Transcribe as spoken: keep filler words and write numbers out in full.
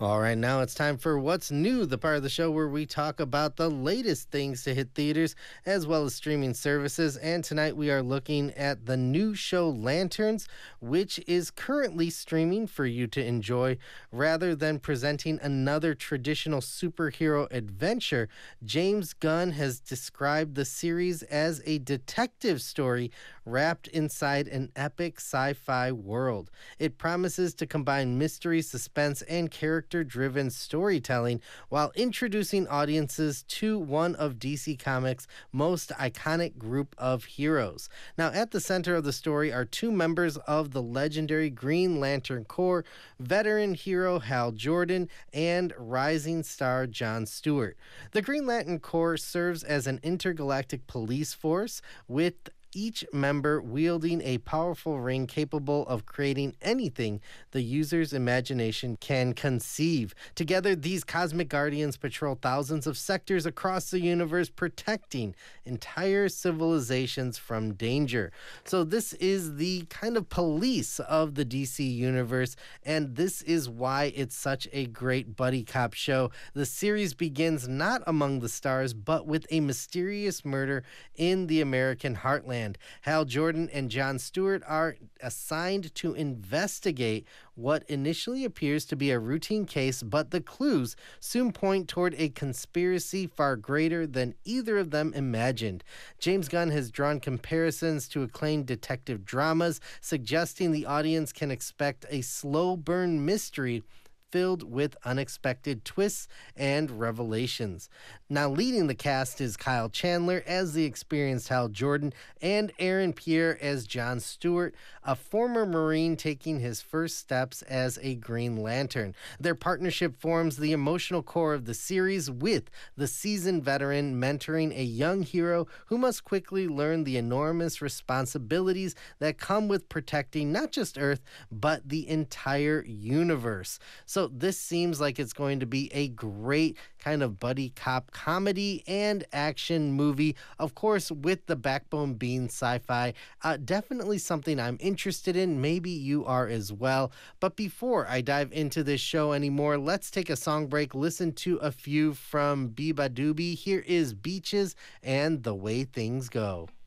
All right, now it's time for What's New, the part of the show where we talk about the latest things to hit theaters as well as streaming services. And tonight we are looking at the new show Lanterns, which is currently streaming for you to enjoy. Rather than presenting another traditional superhero adventure, James Gunn has described the series as a detective story wrapped inside an epic sci-fi world. It promises to combine mystery, suspense, and character-driven storytelling while introducing audiences to one of D C Comics' most iconic group of heroes. Now, at the center of the story are two members of the legendary Green Lantern Corps, veteran hero Hal Jordan and rising star John Stewart. The Green Lantern Corps serves as an intergalactic police force with each member wielding a powerful ring capable of creating anything the user's imagination can conceive. Together, these cosmic guardians patrol thousands of sectors across the universe, protecting entire civilizations from danger. So this is the kind of police of the D C universe, and this is why it's such a great buddy cop show. The series begins not among the stars, but with a mysterious murder in the American heartland. Hal Jordan and John Stewart are assigned to investigate what initially appears to be a routine case, but the clues soon point toward a conspiracy far greater than either of them imagined. James Gunn has drawn comparisons to acclaimed detective dramas, suggesting the audience can expect a slow burn mystery filled with unexpected twists and revelations. Now, leading the cast is Kyle Chandler as the experienced Hal Jordan and Aaron Pierre as John Stewart, a former Marine taking his first steps as a Green Lantern. Their partnership forms the emotional core of the series, with the seasoned veteran mentoring a young hero who must quickly learn the enormous responsibilities that come with protecting not just Earth, but the entire universe. So this seems like it's going to be a great kind of buddy cop comedy and action movie, of course, with the backbone being sci-fi. Uh, definitely something I'm interested in. Maybe you are as well. But before I dive into this show anymore, let's take a song break, listen to a few from Biba Doobie. Here is Beaches and The Way Things Go.